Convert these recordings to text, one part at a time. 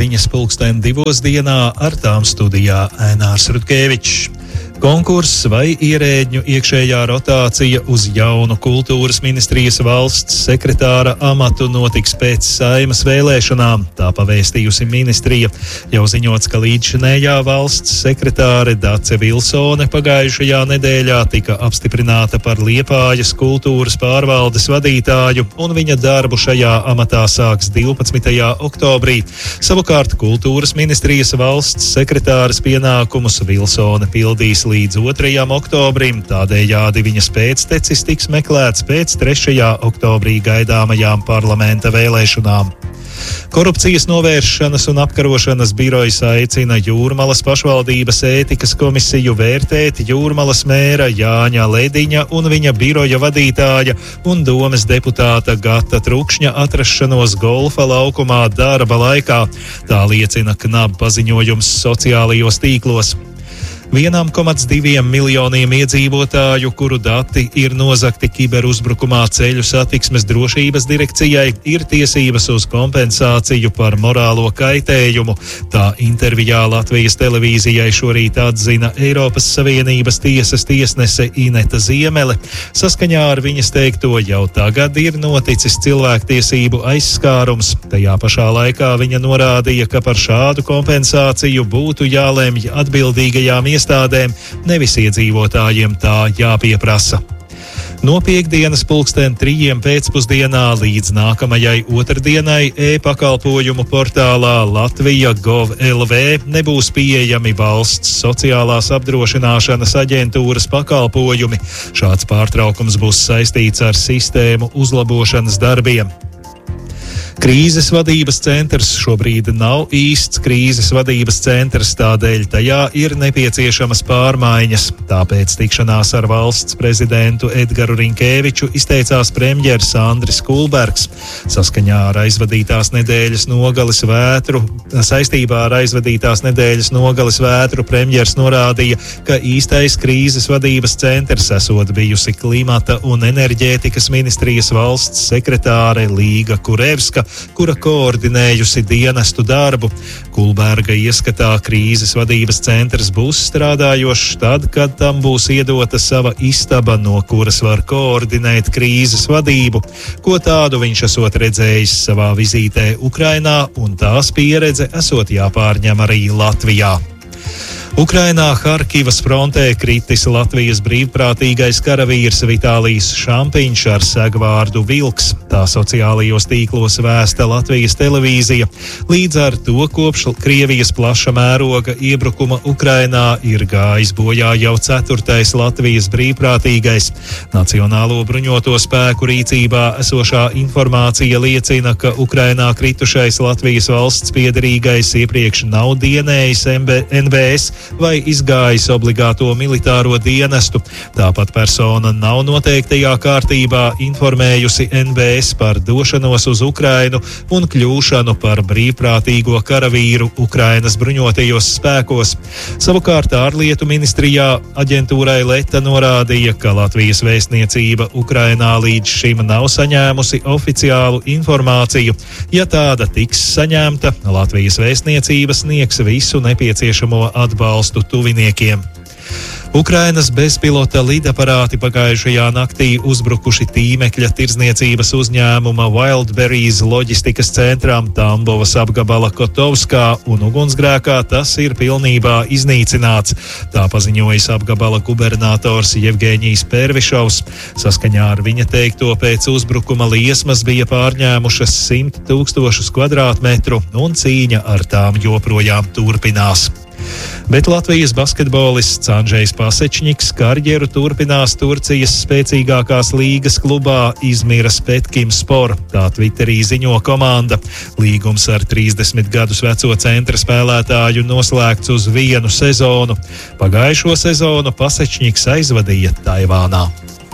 ziņas 2:00 ar tām studijā Ainārs Rutkevičs. Konkurss vai ierēdņu iekšējā rotācija uz jaunu kultūras ministrijas valsts sekretāra amatu notiks pēc Saeimas vēlēšanām, tā pavēstījusi ministrija. Jau ziņots, ka līdzšinējā valsts sekretāre Dace Vilsone pagājušajā nedēļā tika apstiprināta par Liepājas kultūras pārvaldes vadītāju, un viņa darbu šajā amatā sāks 12. oktobrī. Savukārt kultūras ministrijas valsts sekretāres pienākumus Vilsone pildīs līdz 2. oktobrim, tādējādi viņas pēctecis tiks meklēts pēc 3. oktobrī gaidāmajām parlamenta vēlēšanām. Korupcijas novēršanas un apkarošanas birojas aicina Jūrmalas pašvaldības ētikas komisiju vērtēt Jūrmalas mēra Jāņa Lediņa un viņa biroja vadītāja un domes deputāta Gata Trukšņa atrašanos golfa laukumā darba laikā. Tā liecina KNAB paziņojums sociālajos tīklos. 1,2 miljoniem iedzīvotāju, kuru dati ir nozagti kiberuzbrukumā ceļu satiksmes drošības direkcijai, ir tiesības uz kompensāciju par morālo kaitējumu. Tā intervijā Latvijas televīzijai šorīt atzina Eiropas Savienības tiesas tiesnese Ineta Ziemele. Saskaņā ar viņas teikto jau tagad ir noticis cilvēktiesību aizskārums. Tajā pašā laikā viņa norādīja, ka par šādu kompensāciju būtu jālemj atbildīgajām iestādēm, nevis iedzīvotājiem tā jāpieprasa. No piektdienas 3:00 pēcpusdienā līdz nākamajai otrdienai e-pakalpojumu portālā Latvija.gov.lv nebūs pieejami valsts sociālās apdrošināšanas aģentūras pakalpojumi. Šāds pārtraukums būs saistīts ar sistēmu uzlabošanas darbiem. Krīzes vadības centrs šobrīd nav īsts krīzes vadības centrs, tādēļ tajā ir nepieciešamas pārmaiņas. Tāpēc tikšanās ar valsts prezidentu Edgaru Rinkēviču izteicās premjers Andris Kulbergs. Saistībā ar aizvadītās nedēļas nogales vētru premjers norādīja, ka īstais krīzes vadības centrs esot bijusi klimata un enerģētikas ministrijas valsts sekretāre Līga Kurevska, kura koordinējusi dienestu darbu. Kulberga ieskatā krīzes vadības centrs būs strādājošs tad, kad tam būs iedota sava istaba, no kuras var koordinēt krīzes vadību, ko tādu viņš esot redzējis savā vizītē Ukrainā, un tās pieredze esot jāpārņem arī Latvijā. Ukrainā Harkivas frontē kritis Latvijas brīvprātīgais karavīrs Vitālijs Šampiņš ar segvārdu Vilks. Tā sociālajos tīklos vēsta Latvijas televīzija. Līdz ar to kopš Krievijas plaša mēroga iebrukuma Ukrainā ir gājis bojā jau 4. Latvijas brīvprātīgais. Nacionālo bruņoto spēku rīcībā esošā informācija liecina, ka Ukrainā kritušais Latvijas valsts piederīgais iepriekš nav dienējis NBS vai izgājis obligāto militāro dienestu. Tāpat persona nav noteiktajā kārtībā informējusi NBS par došanos uz Ukrainu un kļūšanu par brīvprātīgo karavīru Ukrainas bruņotajos spēkos. Savukārt ārlietu ministrijā aģentūrai Leta norādīja, ka Latvijas vēstniecība Ukrainā līdz šim nav saņēmusi oficiālu informāciju. Ja tāda tiks saņemta, Latvijas vēstniecība sniegs visu nepieciešamo atbalstu tuviniekiem. Ukrainas bezpilota lidaparāti pagājušajā naktī uzbrukuši tīmekļa tirdzniecības uzņēmuma Wildberries loģistikas centram Tambovas apgabala Kotovskā, un ugunsgrēkā tas ir pilnībā iznīcināts. Tā paziņojis apgabala gubernators Jevgeņijs Pervišovs. Saskaņā ar viņa teikto pēc uzbrukuma liesmas bija pārņēmušas 100 000 kvadrātmetru, un cīņa ar tām joprojām turpinās. Bet Latvijas basketbolists Andžejs Pasečņiks karjeru turpinās Turcijas spēcīgākās līgas klubā Izmiras Petkim-Spor. Tā Twitterī ziņo komanda. Līgums ar 30 gadus veco centra spēlētāju noslēgts uz 1 sezonu. Pagājušo sezonu Pasečņiks aizvadīja Taivānā.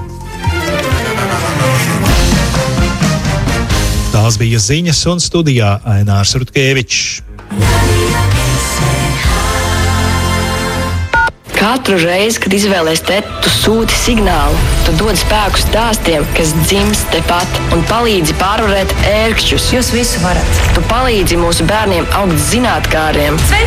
Tās bija ziņas, un studijā Ainārs Rutkevičs. Katru reizi, kad izvēlies teti, tu sūti signālu. Tu dod spēku stāstiem, kas dzimst tepat un palīdzi pārvarēt ērkšķus. Jūs visu varat. Tu palīdzi mūsu bērniem augt zinātkāriem.